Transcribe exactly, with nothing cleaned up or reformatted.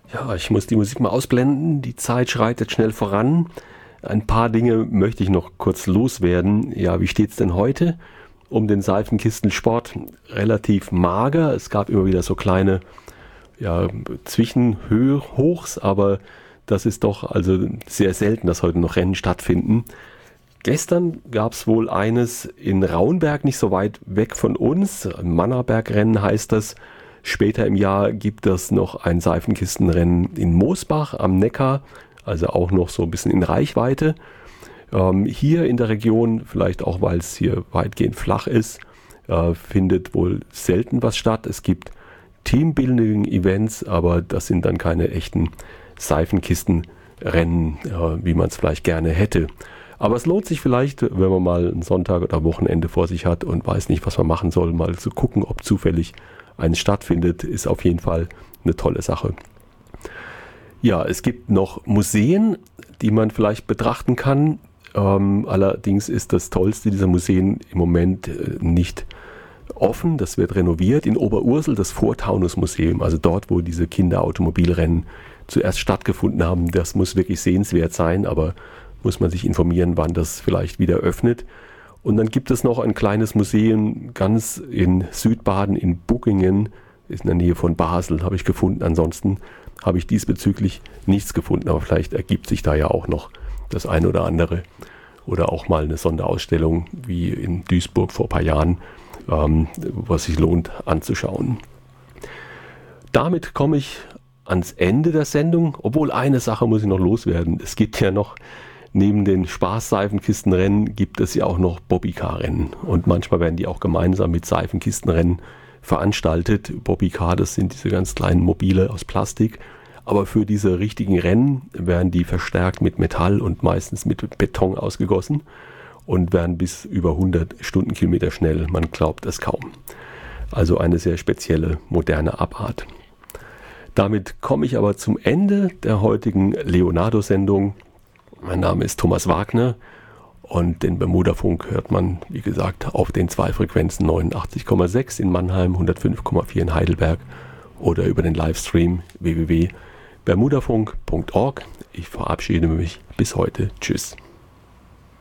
Ja, ich muss die Musik mal ausblenden. Die Zeit schreitet schnell voran. Ein paar Dinge möchte ich noch kurz loswerden. Ja, wie steht's denn heute um den Seifenkistensport? Relativ mager. Es gab immer wieder so kleine ja, Zwischenhochs, aber das ist doch also sehr selten, dass heute noch Rennen stattfinden. Gestern gab es wohl eines in Rauenberg, nicht so weit weg von uns. Mannerbergrennen heißt das. Später im Jahr gibt es noch ein Seifenkistenrennen in Moosbach am Neckar, also auch noch so ein bisschen in Reichweite. Ähm, hier in der Region, vielleicht auch weil es hier weitgehend flach ist, äh, findet wohl selten was statt. Es gibt Teambuilding-Events, aber das sind dann keine echten Seifenkistenrennen, äh, wie man es vielleicht gerne hätte. Aber es lohnt sich vielleicht, wenn man mal einen Sonntag oder Wochenende vor sich hat und weiß nicht, was man machen soll, mal zu gucken, ob zufällig eins stattfindet, ist auf jeden Fall eine tolle Sache. Ja, es gibt noch Museen, die man vielleicht betrachten kann. Ähm, allerdings ist das Tollste dieser Museen im Moment äh, nicht offen. Das wird renoviert in Oberursel, das Vortaunus-Museum, also dort, wo diese Kinderautomobilrennen zuerst stattgefunden haben. Das muss wirklich sehenswert sein, aber muss man sich informieren, wann das vielleicht wieder öffnet. Und dann gibt es noch ein kleines Museum ganz in Südbaden, in Buckingen, ist in der Nähe von Basel, habe ich gefunden. Ansonsten habe ich diesbezüglich nichts gefunden, aber vielleicht ergibt sich da ja auch noch das eine oder andere. Oder auch mal eine Sonderausstellung wie in Duisburg vor ein paar Jahren, ähm, was sich lohnt anzuschauen. Damit komme ich ans Ende der Sendung, obwohl eine Sache muss ich noch loswerden. Es gibt ja noch neben den Spaß-Seifenkistenrennen gibt es ja auch noch Bobbycar-Rennen und manchmal werden die auch gemeinsam mit Seifenkistenrennen veranstaltet. Bobbycar, das sind diese ganz kleinen Mobile aus Plastik, aber für diese richtigen Rennen werden die verstärkt mit Metall und meistens mit Beton ausgegossen und werden bis über hundert Stundenkilometer schnell, man glaubt es kaum. Also eine sehr spezielle, moderne Abart. Damit komme ich aber zum Ende der heutigen Leonardo-Sendung. Mein Name ist Thomas Wagner und den Bermudafunk hört man, wie gesagt, auf den zwei Frequenzen neunundachtzig Komma sechs in Mannheim, hundertfünf Komma vier in Heidelberg oder über den Livestream w w w punkt bermudafunk punkt org. Ich verabschiede mich bis heute. Tschüss.